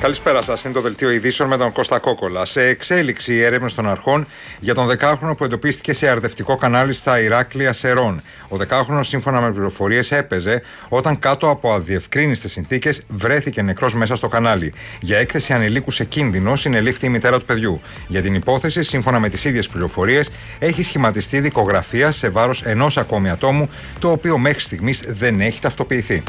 Καλησπέρα σας. Είναι το δελτίο ειδήσεων με τον Κώστα Κόκολα. Σε εξέλιξη η έρευνα των αρχών για τον 10χρονο που εντοπίστηκε σε αρδευτικό κανάλι στα Ηράκλεια Σερών. Ο 10χρονος, σύμφωνα με πληροφορίες, έπαιζε όταν κάτω από αδιευκρίνιστες συνθήκες βρέθηκε νεκρός μέσα στο κανάλι. Για έκθεση ανηλίκου σε κίνδυνο συνελήφθη η μητέρα του παιδιού. Για την υπόθεση, σύμφωνα με τις ίδιες πληροφορίες, έχει σχηματιστεί δικογραφία σε βάρος ενός ακόμη ατόμου, το οποίο μέχρι στιγμής δεν έχει ταυτοποιηθεί.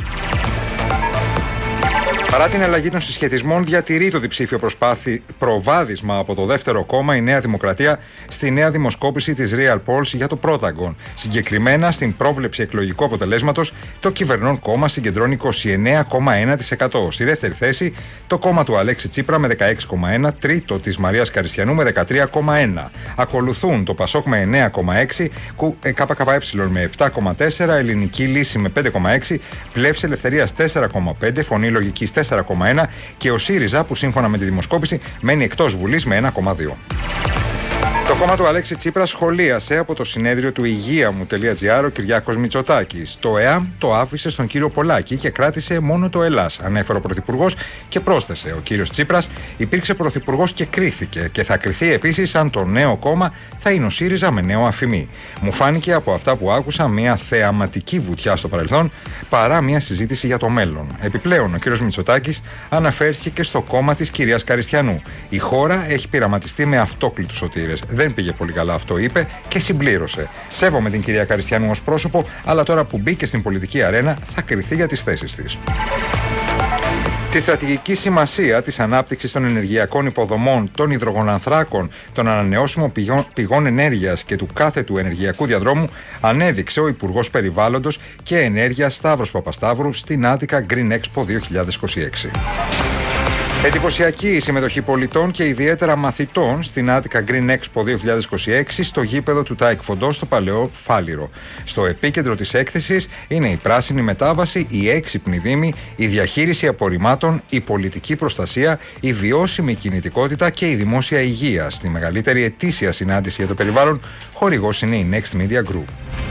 Παρά την αλλαγή των συσχετισμών, διατηρεί το διψήφιο προβάδισμα από το δεύτερο κόμμα η Νέα Δημοκρατία στη νέα δημοσκόπηση της Real Polls για το Πρόταγκον. Συγκεκριμένα, στην πρόβλεψη εκλογικού αποτελέσματος, το κυβερνών κόμμα συγκεντρώνει 29,1%. Στη δεύτερη θέση, το κόμμα του Αλέξη Τσίπρα με 16,1%, τρίτο της Μαρίας Καριστιανού με 13,1%. Ακολουθούν το Πασόκ με 9,6%, ΚΚΕ με 7,4%, Ελληνική Λύση με 5,6%, Πλεύση Ελευθερίας 4,5%, Φωνή Λογικής 4,1% και ο ΣΥΡΙΖΑ, που σύμφωνα με τη δημοσκόπηση μένει εκτός Βουλής με 1,2%. Το κόμμα του Αλέξη Τσίπρα σχολίασε από το συνέδριο του υγείαμου.gr ο Κυριάκος Μητσοτάκης. Το ΕΑΜ το άφησε στον κύριο Πολάκη και κράτησε μόνο το Ελλάς, ανέφερε ο Πρωθυπουργός και πρόσθεσε: ο κύριος Τσίπρας υπήρξε Πρωθυπουργός και κρίθηκε και θα κριθεί επίσης αν το νέο κόμμα θα είναι ο ΣΥΡΙΖΑ με νέο αφημί. Μου φάνηκε από αυτά που άκουσα μια θεαματική βουτιά στο παρελθόν παρά μια συζήτηση για το μέλλον. Επιπλέον, ο κύριος Μητσοτάκης αναφέρθηκε και στο κόμμα της κυρίας Καριστιανού. Η χώρα έχει πειραματιστεί με αυτόκλητους σωτήρες. Δεν πήγε πολύ καλά, αυτό είπε και συμπλήρωσε: σέβομαι την κυρία Καριστιανού ως πρόσωπο, αλλά τώρα που μπήκε στην πολιτική αρένα θα κριθεί για τις θέσεις της. Τη στρατηγική σημασία της ανάπτυξης των ενεργειακών υποδομών, των υδρογονανθράκων, των ανανεώσιμων πηγών ενέργειας και του κάθετου ενεργειακού διαδρόμου ανέδειξε ο Υπουργός Περιβάλλοντος και Ενέργειας Σταύρος Παπασταύρου στην Attica Green Expo 2026. Εντυπωσιακή η συμμετοχή πολιτών και ιδιαίτερα μαθητών στην Attica Green Expo 2026 στο γήπεδο του ΤΑΙΚ Φοντό στο Παλαιό Φάληρο. Στο επίκεντρο της έκθεσης είναι η πράσινη μετάβαση, η έξυπνη δήμη, η διαχείριση απορριμμάτων, η πολιτική προστασία, η βιώσιμη κινητικότητα και η δημόσια υγεία. Στη μεγαλύτερη ετήσια συνάντηση για το περιβάλλον, χορηγός είναι η Next Media Group.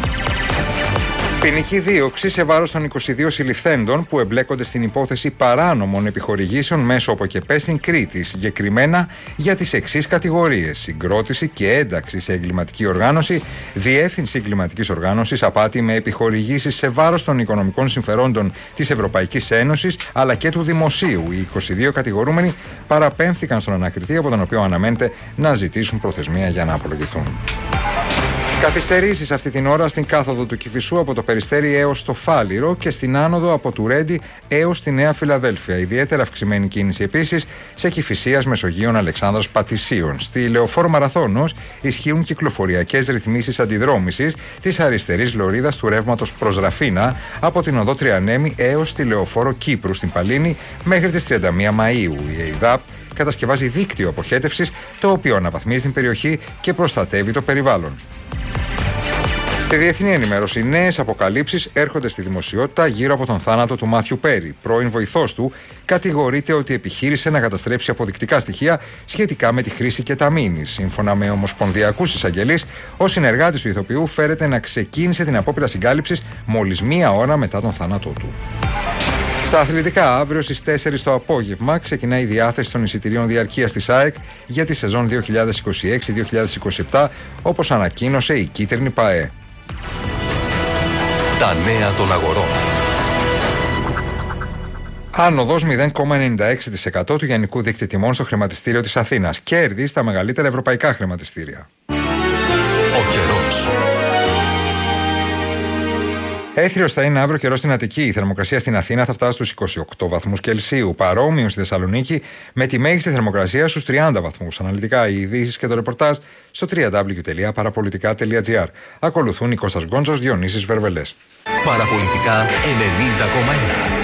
Ποινική δίωξη σε βάρος των 22 συλληφθέντων που εμπλέκονται στην υπόθεση παράνομων επιχορηγήσεων μέσω ΟΠΟΚΕΠΕ στην Κρήτη, συγκεκριμένα για τις εξής κατηγορίες: συγκρότηση και ένταξη σε εγκληματική οργάνωση, διεύθυνση εγκληματικής οργάνωσης, απάτη με επιχορηγήσεις σε βάρος των οικονομικών συμφερόντων της Ευρωπαϊκής Ένωσης αλλά και του δημοσίου. Οι 22 κατηγορούμενοι παραπέμφθηκαν στον ανακριτή, από τον οποίο αναμένεται να ζητήσουν προθεσμία για να απολογηθούν. Καθυστερήσεις αυτή την ώρα στην κάθοδο του Κηφισού από το Περιστέρι έως το Φάληρο και στην άνοδο από του Ρέντι έως τη Νέα Φιλαδέλφια. Ιδιαίτερα αυξημένη κίνηση επίσης σε Κηφισίας, Μεσογείων, Αλεξάνδρας, Πατησίων. Στη Λεωφόρο Μαραθώνος ισχύουν κυκλοφοριακές ρυθμίσεις αντιδρόμησης της αριστερής λωρίδας του ρεύματος προς Ραφίνα από την οδό Τριανέμη έως τη Λεωφόρο Κύπρου στην Παλίνη μέχρι τις 31 Μαΐου. Η ΕΙΔΑΠ κατασκευάζει δίκτυο αποχέτευσης, το οποίο αναβαθμίζει την περιοχή και προστατεύει το περιβάλλον. Στη διεθνή ενημέρωση, νέες αποκαλύψεις έρχονται στη δημοσιότητα γύρω από τον θάνατο του Μάθιου Πέρι. Πρώην βοηθός του κατηγορείται ότι επιχείρησε να καταστρέψει αποδεικτικά στοιχεία σχετικά με τη χρήση κεταμίνης. Σύμφωνα με ομοσπονδιακούς εισαγγελείς, ο συνεργάτης του ηθοποιού φέρεται να ξεκίνησε την απόπειρα συγκάλυψης μόλις μία ώρα μετά τον θάνατό του. Στα αθλητικά, αύριο στις 4 το απόγευμα ξεκινάει η διάθεση των εισιτηρίων διαρκείας της ΑΕΚ για τη σεζόν 2026-2027, όπως ανακοίνωσε η κίτρινη ΠΑΕ. Τα νέα των αγορών. Άνοδος 0,96% του γενικού δείκτη τιμών στο χρηματιστήριο της Αθήνας. Κέρδη στα μεγαλύτερα ευρωπαϊκά χρηματιστήρια. Ο καιρός. Έθριος θα είναι αύριο καιρός στην Αττική. Η θερμοκρασία στην Αθήνα θα φτάσει στους 28 βαθμούς Κελσίου. Παρόμοιο στη Θεσσαλονίκη, με τη μέγιστη θερμοκρασία στους 30 βαθμούς. Αναλυτικά οι ειδήσεις και το ρεπορτάζ στο www.parapolitica.gr. Ακολουθούν η Κώστας Γκόντσος, Διονύσης Βερβελές. Παραπολιτικά 90,1.